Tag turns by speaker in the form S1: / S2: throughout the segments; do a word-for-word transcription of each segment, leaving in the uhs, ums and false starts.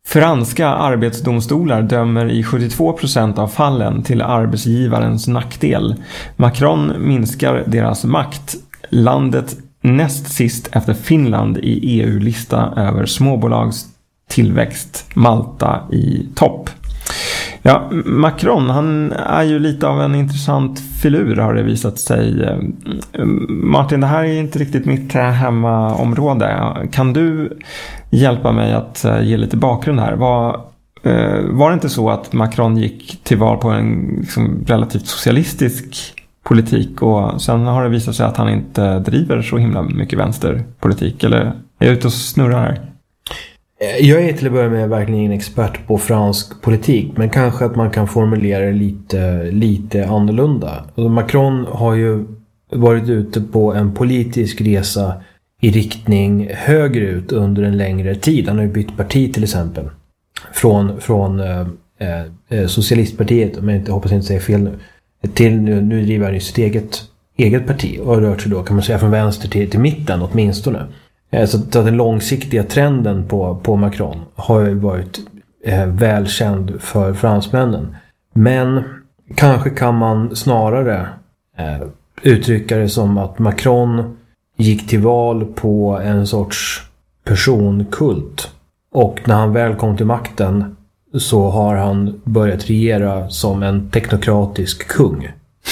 S1: Franska arbetsdomstolar dömer i sjuttiotvå procent av fallen till arbetsgivarens nackdel. Macron minskar deras makt. Landet näst sist efter Finland i E U-lista över småbolags tillväxt. Malta i topp. Ja, Macron, han är ju lite av en intressant filur, har det visat sig. Martin, det här är inte riktigt mitt hemmaområde. Kan du hjälpa mig att ge lite bakgrund här? Var, var det inte så att Macron gick till val på en liksom, relativt socialistisk politik, och sen har det visat sig att han inte driver så himla mycket vänsterpolitik? Eller är jag ute och snurrar här?
S2: Jag är till att börja med verkligen ingen expert på fransk politik, men kanske att man kan formulera det lite, lite annorlunda. Macron har ju varit ute på en politisk resa i riktning högerut under en längre tid. Han har ju bytt parti till exempel. Från, från eh, eh, socialistpartiet, om jag inte hoppas jag inte säger fel nu, till nu, nu driver han ju sitt eget, eget parti och har rört sig då, kan man säga, från vänster till, till mitten åtminstone. Så att den långsiktiga trenden på, på Macron har ju varit eh, välkänd för fransmännen. Men kanske kan man snarare eh, uttrycka det som att Macron gick till val på en sorts personkult. Och när han väl kom till makten så har han börjat regera som en teknokratisk kung.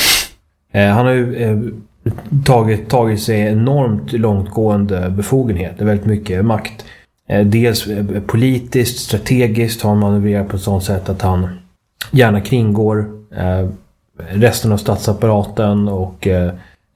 S2: Eh, han har ju... Eh, Tagit, tagit sig enormt långtgående befogenheter, väldigt mycket makt. Eh, dels eh, politiskt, strategiskt har han manövrerat på ett sådant sätt att han gärna kringgår eh, resten av statsapparaten och eh,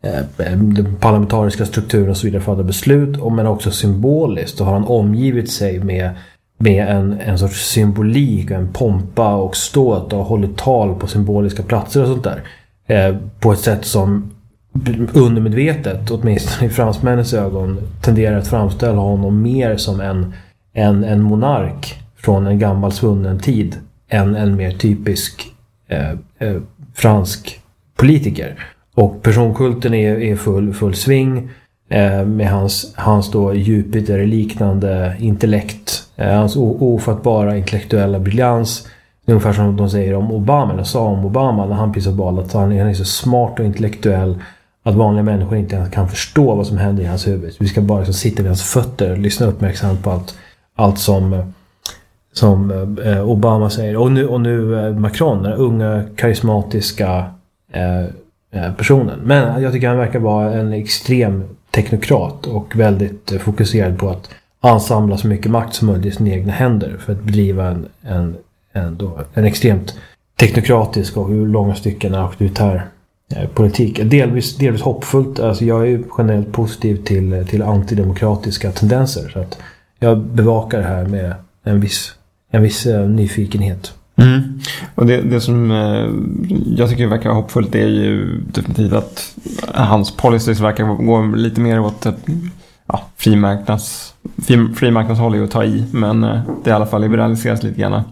S2: den parlamentariska strukturen och så vidare för att fatta beslut. Och, men också symboliskt så har han omgivit sig med, med en, en sorts symbolik, en pompa och ståt och hållit tal på symboliska platser och sånt där. Eh, på ett sätt som undermedvetet, åtminstone i fransmännens ögon, tenderar att framställa honom mer som en, en, en monark från en gammal svunnen tid än en mer typisk eh, eh, fransk politiker. Och personkulten är, är full, full sving eh, med hans, hans då Jupiter-liknande intellekt, eh, hans o, ofattbara intellektuella briljans. Ungefär som de säger om Obama, eller sa om Obama när han pissade bal, att han är så smart och intellektuell att vanliga människor inte ens kan förstå vad som händer i hans huvud. Vi ska bara liksom sitta vid hans fötter och lyssna uppmärksamt på allt, allt som, som eh, Obama säger. Och nu, och nu eh, Macron, den unga karismatiska eh, personen. Men jag tycker han verkar vara en extrem teknokrat och väldigt eh, fokuserad på att ansamla så mycket makt som möjligt i sina egna händer för att bedriva en, en, en, då, en extremt teknokratisk och i långa stycken auktoritär politik. Delvis, delvis hoppfullt. Alltså jag är generellt positiv till, till antidemokratiska tendenser. Så att jag bevakar det här med en viss, en viss uh, nyfikenhet.
S1: Mm. Och det, det som uh, jag tycker verkar hoppfullt är ju definitivt att hans policies verkar gå lite mer åt uh, ja, frimarknads, fri, frimarknadshåll är att ta i, men uh, det i alla fall liberaliseras lite grann.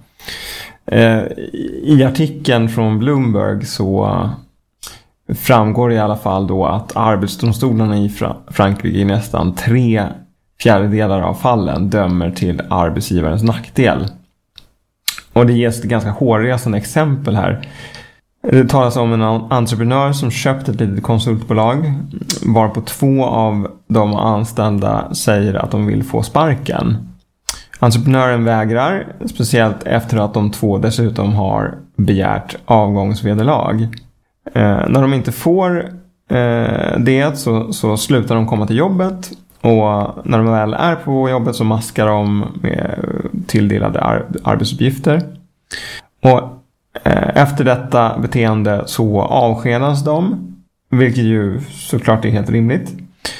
S1: Uh, I artikeln från Bloomberg så uh, framgår i alla fall då att arbetsdomstolarna i Frankrike i nästan tre fjärdedelar av fallen dömer till arbetsgivarens nackdel. Och det ges ett ganska hårresande exempel här. Det talas om en entreprenör som köpt ett litet konsultbolag varpå två av de anställda säger att de vill få sparken. Entreprenören vägrar, speciellt efter att de två dessutom har begärt avgångsvederlag. Eh, när de inte får eh, det så, så slutar de komma till jobbet, och när de väl är på jobbet så maskar de med tilldelade ar- arbetsuppgifter. Och eh, efter detta beteende så avskedas de, vilket ju såklart är helt rimligt.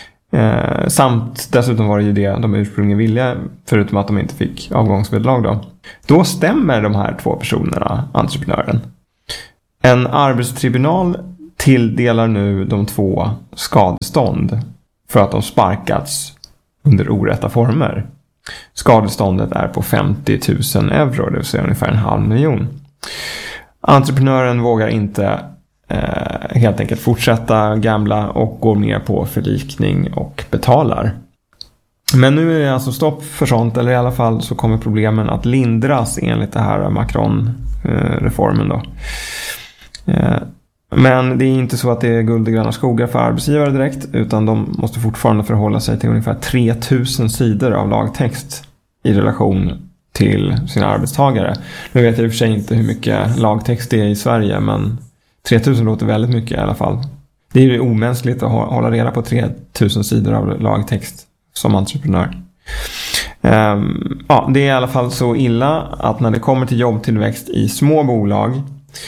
S1: Eh, samt dessutom var det ju det de ursprungligen ville, förutom att de inte fick avgångsvederlag då. Då stämmer de här två personerna entreprenören. En arbetstribunal tilldelar nu de två skadestånd för att de sparkats under orätta former. Skadeståndet är på femtio tusen euro, det vill säga ungefär en halv miljon. Entreprenören vågar inte eh, helt enkelt fortsätta gamla och går mer på förlikning och betalar. Men nu är det alltså stopp för sånt, eller i alla fall så kommer problemen att lindras enligt det här Macron-reformen då. Men det är inte så att det är guld och gröna skogar för arbetsgivare direkt, utan de måste fortfarande förhålla sig till ungefär tre tusen sidor av lagtext i relation till sina arbetstagare. Nu vet jag i och för sig inte hur mycket lagtext det är i Sverige, men tre tusen låter väldigt mycket i alla fall. Det är ju omänskligt att hålla reda på tre tusen sidor av lagtext som entreprenör. Um, ja, det är i alla fall så illa att när det kommer till jobbtillväxt i små bolag,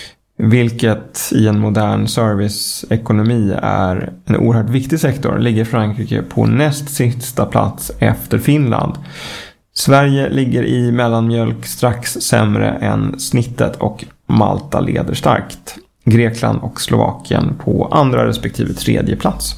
S1: vilket i en modern serviceekonomi är en oerhört viktig sektor, ligger Frankrike på näst sista plats efter Finland. Sverige ligger i mellanmjölk strax sämre än snittet och Malta leder starkt. Grekland och Slovakien på andra respektive tredje plats.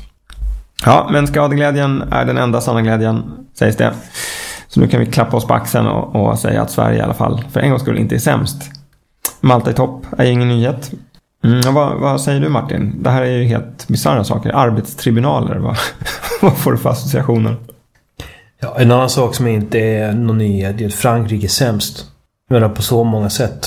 S1: Ja, men skadeglädjen är den enda sanna glädjen, sägs det. Så nu kan vi klappa oss på axeln och, och säga att Sverige i alla fall för en gångs skull inte är sämst. Malta i topp är ingen nyhet. Mm, vad, vad säger du, Martin? Det här är ju helt bizarra saker. Arbetstribunaler, vad, vad får du för associationer?
S2: Ja, en annan sak som inte är någon nyhet är att Frankrike är sämst. Men på så många sätt.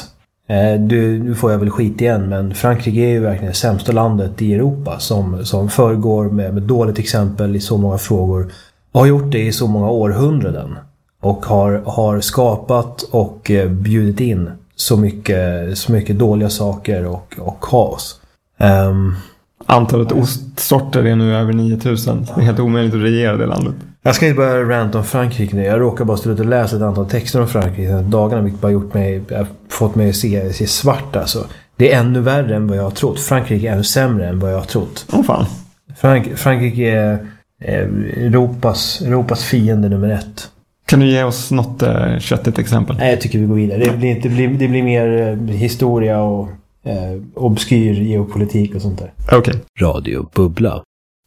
S2: Du, nu får jag väl skit igen, men Frankrike är ju verkligen det sämsta landet i Europa som, som föregår med, med dåligt exempel i så många frågor. Och har gjort det i så många århundraden. Och har, har skapat och bjudit in så mycket, så mycket dåliga saker och, och kaos. Um,
S1: Antalet ostsorter är nu över nio tusen. Det är helt omöjligt att regera det landet.
S2: Jag ska inte börja ranta om Frankrike nu. Jag råkar bara sluta läsa ett antal texter om Frankrike. Dagarna har bara gjort mig, fått mig att se, se svart. Alltså. Det är ännu värre än vad jag har trott. Frankrike är ännu sämre än vad jag har trott.
S1: Åh oh, fan.
S2: Frank, Frankrike är, är Europas, Europas fiende nummer ett.
S1: Kan du ge oss något uh, köttigt exempel?
S2: Nej, jag tycker vi går vidare. Det blir, det blir, det blir mer uh, historia och uh, obskyr geopolitik och sånt där.
S1: Okej. Okay.
S2: Radio Bubbla.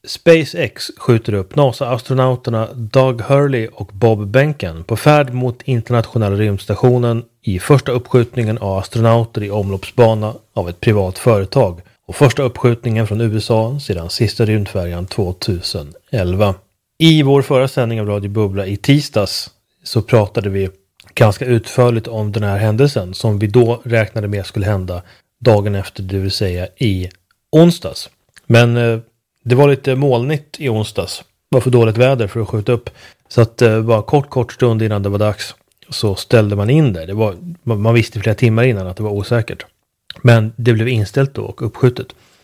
S2: SpaceX skjuter upp NASA-astronauterna Doug Hurley och Bob Behnken på färd mot internationella rymdstationen i första uppskjutningen av astronauter i omloppsbana av ett privat företag och första uppskjutningen från U S A sedan sista rymdfärjan tjugoelva. I vår förra sändning av Radio Bubbla i tisdags så pratade vi ganska utförligt om den här händelsen som vi då räknade med skulle hända dagen efter, det vill säga i onsdags. Men eh, det var lite molnigt i onsdags. Det var för dåligt väder för att skjuta upp. Så att eh, bara kort, kort stund innan det var dags så ställde man in det. det var, man visste flera timmar innan att det var osäkert. Men det blev inställt då och uppskjutet.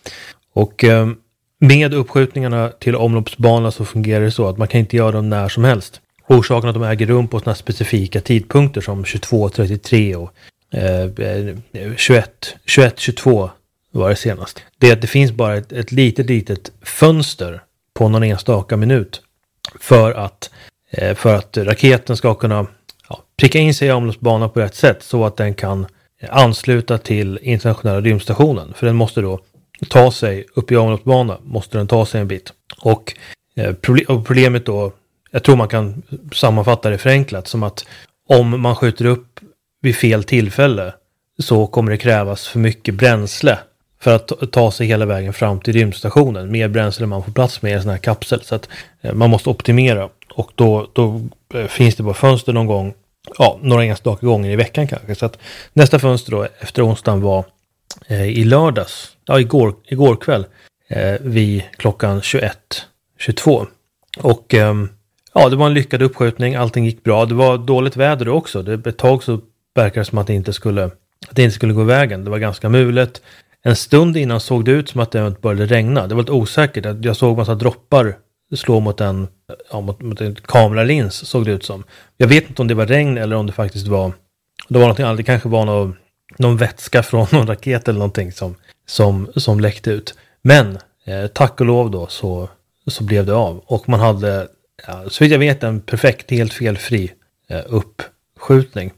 S2: Och eh, med uppskjutningarna till omloppsbana så fungerar det så att man kan inte göra dem när som helst. Orsaken att de äger rum på sådana specifika tidpunkter som tjugotvå trettiotre och eh, tjugoett tjugotvå var det senast. Det är att det finns bara ett, ett litet, litet fönster på någon enstaka minut för att, eh, för att raketen ska kunna ja, pricka in sig i omloppsbanan på rätt sätt så att den kan ansluta till internationella rymdstationen. För den måste då ta sig upp i omloppsbanan, måste den ta sig en bit. Och, eh, proble- och problemet då, jag tror man kan sammanfatta det förenklat som att om man skjuter upp vid fel tillfälle så kommer det krävas för mycket bränsle för att ta sig hela vägen fram till rymdstationen. Mer bränsle man får plats med i en sån här kapsel. Så att eh, man måste optimera. Och då, då eh, finns det bara fönster någon gång. Ja, några enstaka gånger i veckan kanske. Så att nästa fönster då efter onsdagen var eh, i lördags. Ja, igår, igår kväll. Eh, vid klockan tjugoett tjugotvå. Och eh, ja, det var en lyckad uppskjutning. Allting gick bra. Det var dåligt väder också. Det, ett tag så verkar det som att det inte skulle, att det inte skulle gå vägen. Det var ganska mulet. En stund innan såg det ut som att det började regna. Det var lite osäkert. Jag såg massa droppar slå mot en, ja, mot, mot en kameralins, såg det ut som. Jag vet inte om det var regn eller om det faktiskt var, det var någonting annat. Det kanske var någon, någon vätska från någon raket eller någonting som, som, som läckte ut. Men eh, tack och lov då så, så blev det av. Och man hade, ja, så vitt jag vet, en perfekt, helt felfri eh, uppskjutning.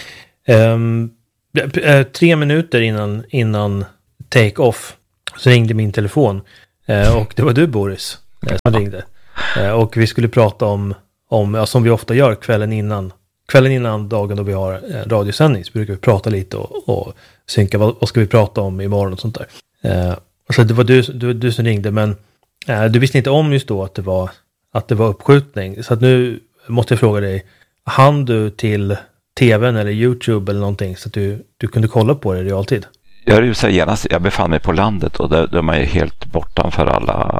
S2: Um, eh, tre minuter innan, innan take-off så ringde min telefon eh, och det var du, Boris, eh, som ringde eh, och vi skulle prata om, om ja, som vi ofta gör kvällen innan kvällen innan dagen då vi har eh, radiosändning så brukar vi prata lite och, och synka vad, vad ska vi prata om imorgon och sånt där eh, så det var du, du, du som ringde men eh, du visste inte om just då att det var att det var uppskjutning så att nu måste jag fråga dig, hann du till tvn eller YouTube eller någonting så att du, du kunde kolla på det i realtid?
S3: Jag vill säga genast, jag befann mig på landet och där, där man är helt bortanför alla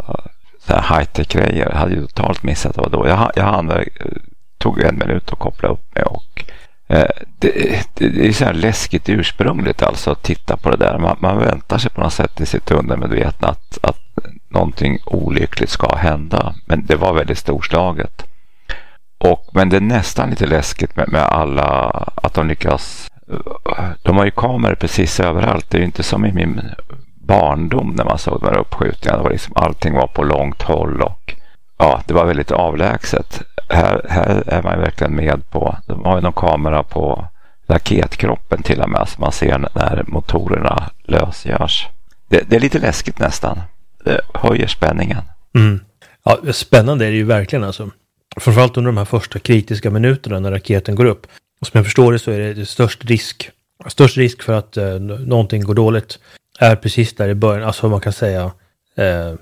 S3: så här high-tech-grejer. Jag hade ju totalt missat vad då. Jag, jag hann, tog en minut att koppla upp mig och eh, det, det, det är så här läskigt ursprungligt alltså att titta på det där. Man, man väntar sig på något sätt i sitt undermedvetna att, att någonting olyckligt ska hända. Men det var väldigt storslaget. Och, men det är nästan lite läskigt med, med alla att de lyckas. De har ju kameror precis överallt. Det är ju inte som i min barndom när man såg de här uppskjutningarna. Det var liksom, allting var på långt håll och ja, det var väldigt avlägset. Här, här är man verkligen med på. De har ju någon kamera på raketkroppen till och med så man ser när motorerna lösgörs. Det, det är lite läskigt nästan. Det höjer spänningen.
S2: Mm. Ja, spännande är det ju verkligen alltså. Framförallt under de här första kritiska minuterna när raketen går upp. Och som jag förstår det så är det, det störst risk störst risk för att eh, någonting går dåligt är precis där i början. Alltså man kan säga eh,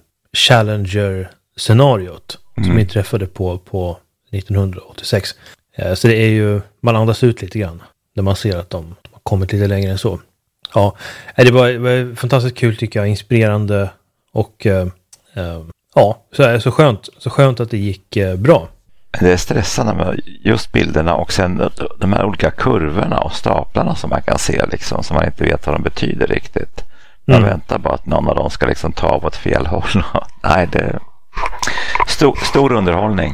S2: Challenger-scenariot mm. som inträffade på, på nittonhundraåttiosex. Eh, så det är ju, man andas ut lite grann när man ser att de, de har kommit lite längre än så. Ja, det var, det var fantastiskt kul tycker jag, inspirerande och eh, eh, ja, så, så, skönt, så skönt att det gick eh, bra.
S3: Det är stressande med just bilderna och sen de här olika kurvorna och staplarna som man kan se liksom, som man inte vet vad de betyder riktigt. Man mm. väntar bara att någon av dem ska liksom ta på ett fel håll. Nej, det är stor, stor underhållning.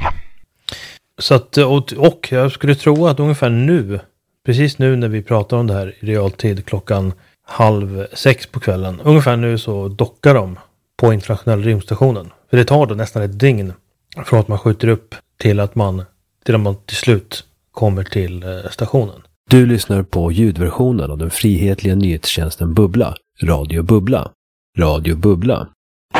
S2: Så att, och, och jag skulle tro att ungefär nu, precis nu när vi pratar om det här i realtid klockan halv sex på kvällen, ungefär nu så dockar de på internationella rymdstationen. För det tar då nästan ett dygn från att man skjuter upp till att man till att man till slut kommer till eh, stationen.
S4: Du lyssnar på ljudversionen av den frihetliga nyhetstjänsten Bubbla, Radio Bubbla. Radio Bubbla.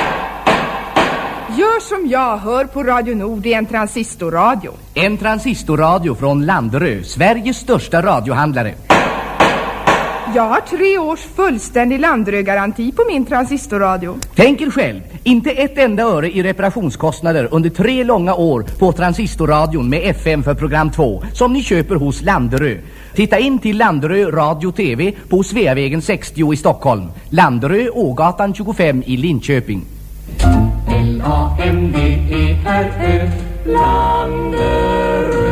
S5: Gör som jag, hör på Radio Nord i en transistorradio.
S6: En transistorradio från Landerö, Sveriges största radiohandlare.
S5: Jag har tre års fullständig Landerö-garanti på min transistorradio.
S6: Tänk er själv, inte ett enda öre i reparationskostnader under tre långa år på transistorradion med F M för program två som ni köper hos Landerö. Titta in till Landerö Radio T V på Sveavägen sextio i Stockholm. Landerö, Ågatan tjugofem i Linköping. L A N D E R Ö, Landerö.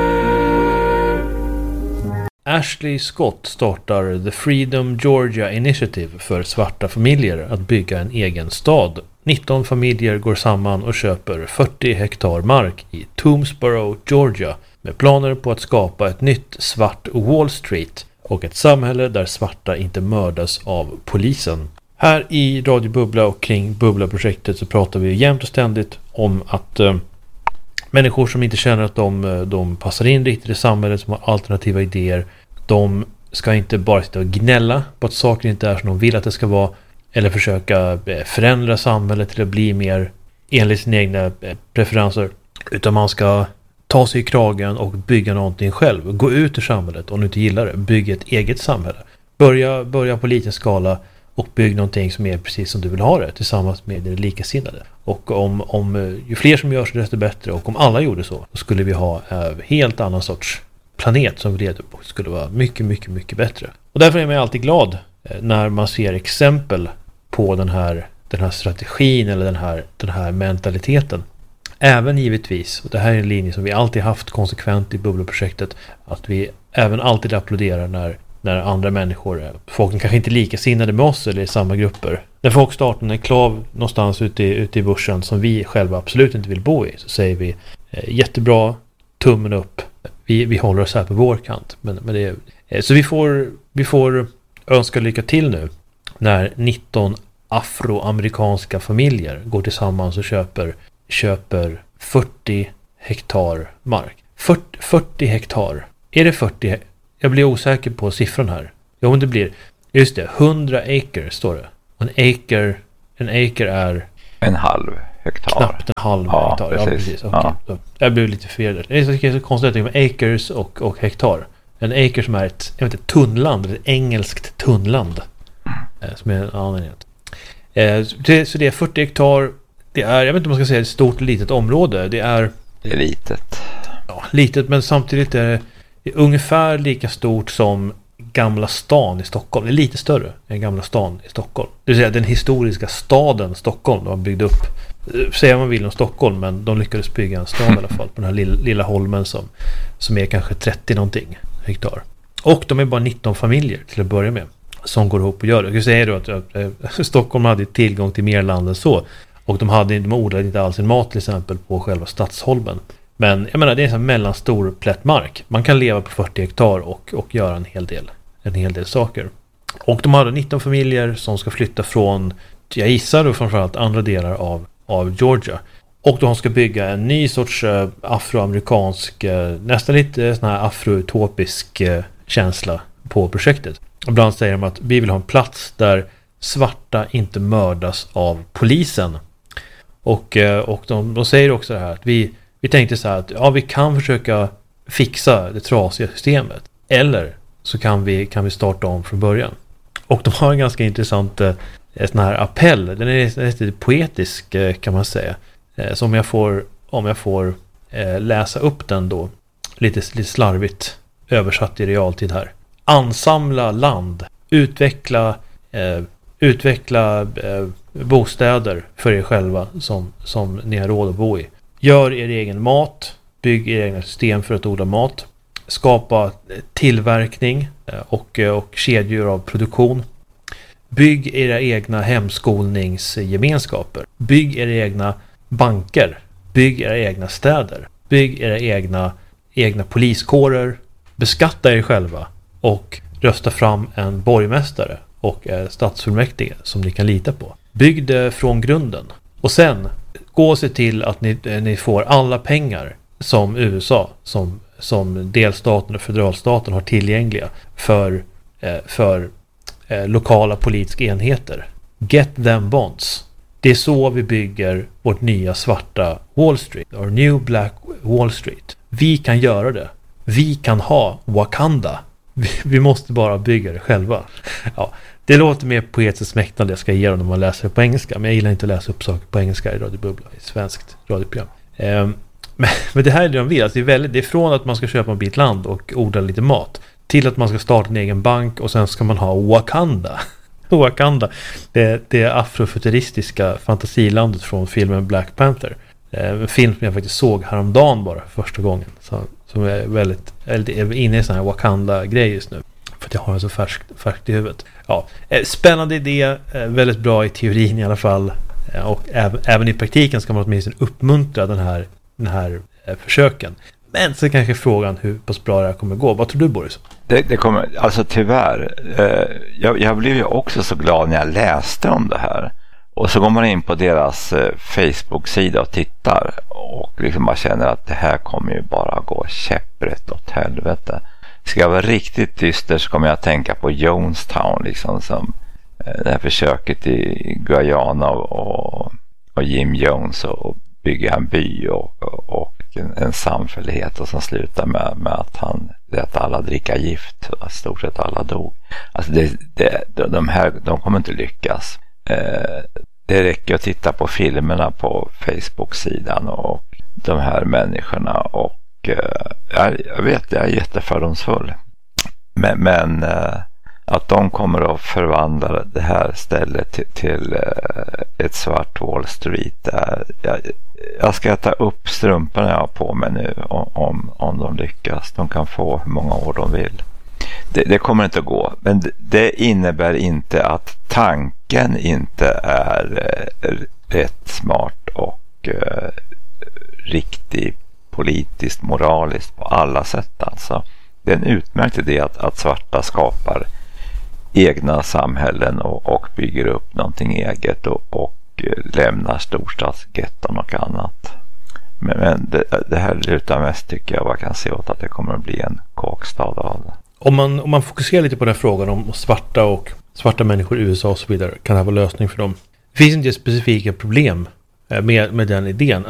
S2: Ashley Scott startar The Freedom Georgia Initiative för svarta familjer att bygga en egen stad. nitton familjer går samman och köper fyrtio hektar mark i Toomsboro, Georgia med planer på att skapa ett nytt svart Wall Street och ett samhälle där svarta inte mördas av polisen. Här i Radio Bubbla och kring Bubbla-projektet så pratar vi jämt och ständigt om att eh, människor som inte känner att de, de passar in riktigt i samhället, som har alternativa idéer, de ska inte bara sitta och gnälla på att saker inte är som de vill att det ska vara, eller försöka förändra samhället till att bli mer enligt sina egna preferenser, utan man ska ta sig i kragen och bygga någonting själv. Gå ut ur samhället om du inte gillar det. Bygga ett eget samhälle. Börja, börja på liten skala och bygg någonting som är precis som du vill ha det tillsammans med det likasinnade. Och om, om ju fler som gör så desto bättre, och om alla gjorde så, så skulle vi ha en helt annan sorts planet som vi leder på. Det skulle vara mycket, mycket, mycket bättre. Och därför är man alltid glad när man ser exempel på den här, den här strategin eller den här, den här mentaliteten. Även givetvis, och det här är en linje som vi alltid haft konsekvent i Bubbla-projektet, att vi även alltid applåderar när när andra människor, folk kanske inte är likasinnade med oss eller i samma grupper. När folk startar en enklav någonstans ute i, ute i bushen som vi själva absolut inte vill bo i, så säger vi eh, jättebra, tummen upp, vi, vi håller oss här på vår kant. Men, men det är, eh, så vi får, vi får önska lycka till nu när nitton afroamerikanska familjer går tillsammans och köper, köper fyrtio hektar mark. fyrtio, fyrtio hektar. Är det fyrtio? Jag blir osäker på siffran här. Jo, men det blir, just det, hundra acre står det. En acre, en acre är
S3: en halv hektar.
S2: Knappt en halv
S3: ja,
S2: hektar.
S3: Precis.
S2: Ja, precis. Okay.
S3: Ja.
S2: Så jag blir lite förvirrad. Det är så konstigt med acres och, och hektar. En acre som är ett, jag vet inte, tunnland, ett engelskt tunnland. Eh, som är en annan enhet. Eh, det, så det är fyrtio hektar. Det är, jag vet inte om man ska säga ett stort litet område. Det är...
S3: Det är litet.
S2: ja, litet, men samtidigt är det ungefär lika stort som Gamla stan i Stockholm. Det är lite större än Gamla stan i Stockholm. Det vill säga den historiska staden Stockholm. De har byggt upp, säger man vill om Stockholm, men de lyckades bygga en stad i alla fall på den här lilla, lilla holmen som, som är kanske trettio någonting hektar. Och de är bara nitton familjer till att börja med som går ihop och gör det. Jag säger då att, att Stockholm hade tillgång till mer land än så. Och de, hade, de odlade inte alls sin mat till exempel på själva Stadsholmen. Men jag menar, det är en sån mellanstor plättmark. Man kan leva på fyrtio hektar och, och göra en hel del en hel del saker. Och de hade nitton familjer som ska flytta från, jag gissar då framförallt andra delar av, av Georgia. Och de ska bygga en ny sorts uh, afroamerikansk, uh, nästan lite sån här afroutopisk uh, känsla på projektet. Ibland säger de att vi vill ha en plats där svarta inte mördas av polisen. Och, uh, och de, de säger också det här att vi, vi tänkte så här att ja, vi kan försöka fixa det trasiga systemet. Eller så kan vi, kan vi starta om från början. Och de har en ganska intressant eh, sån här appell. Den är lite poetisk eh, kan man säga. Eh, så om jag får, om jag får eh, läsa upp den då. Lite, lite slarvigt översatt i realtid här. Ansamla land. Utveckla, eh, utveckla eh, bostäder för er själva som, som ni har råd att bo i. Gör er egen mat. Bygg er egna system för att odla mat. Skapa tillverkning och, och kedjor av produktion. Bygg era egna hemskolningsgemenskaper. Bygg era egna banker. Bygg era egna städer. Bygg era egna, egna poliskårer. Beskatta er själva och rösta fram en borgmästare och stadsfullmäktige som ni kan lita på. Bygg det från grunden. Och sen gå och se till att ni, ni får alla pengar som U S A, som som delstaten och federalstaten har tillgängliga för, eh, för eh, lokala politiska enheter. Get them bonds. Det är så vi bygger vårt nya svarta Wall Street. Our new black Wall Street. Vi kan göra det. Vi kan ha Wakanda. Vi, vi måste bara bygga det själva. Ja, det låter mer poetiskt mäktande jag ska ge dem när man läser det på engelska. Men jag gillar inte att läsa upp saker på engelska i Radio Bubbla, i svenskt radioprogram. Eh, Men, men det här är det de vill. Alltså det, är väldigt, det är från att man ska köpa en bit land och odla lite mat till att man ska starta en egen bank och sen ska man ha Wakanda. Wakanda. Det, det är afrofuturistiska fantasilandet från filmen Black Panther. En film som jag faktiskt såg häromdagen bara första gången. Så, som är väldigt är inne i sån här Wakanda-grej just nu. För att jag har den så färskt, färskt i huvudet. Ja, spännande idé. Väldigt bra i teorin i alla fall. Och även, även i praktiken ska man åtminstone uppmuntra den här den här eh, försöken. Men så kanske frågan hur pass bra det här kommer gå. Vad tror du, Boris?
S3: Det, det kommer, alltså tyvärr. Eh, jag, jag blev ju också så glad när jag läste om det här. Och så går man in på deras eh, Facebook-sida och tittar. Och liksom man känner att det här kommer ju bara gå käpprätt åt helvete. Ska jag vara riktigt dyster så kommer jag att tänka på Jonestown. Liksom som eh, det här försöket i Guyana och, och Jim Jones och bygga en by och, och en, en samfällighet och som slutar med, med att han lät alla dricka gift och stort sett alla dog. Alltså det, det, de här de kommer inte lyckas. Eh, det räcker att titta på filmerna på Facebook-sidan och de här människorna och eh, jag, jag vet, jag är jättefördomsfull. Men, men eh, att de kommer att förvandla det här stället till, till eh, ett svart Wall Street där jag, jag ska ta upp strumporna jag har på mig nu om, om de lyckas. De kan få hur många år de vill. Det, det kommer inte att gå. Men det, det innebär inte att tanken inte är eh, rätt smart och eh, riktigt politiskt, moraliskt på alla sätt. Alltså. Det är en utmärkt idé att, att svarta skapar egna samhällen och, och bygger upp någonting eget och, och lämnar storstadsgetton och annat. Men, men det, det här lutar mest tycker jag bara kan se åt att det kommer att bli en kåkstad av det.
S2: Om man, om man fokuserar lite på den här frågan om svarta och svarta människor i U S A och så vidare, kan det här vara lösning för dem? Det finns inte specifika problem med, med den idén.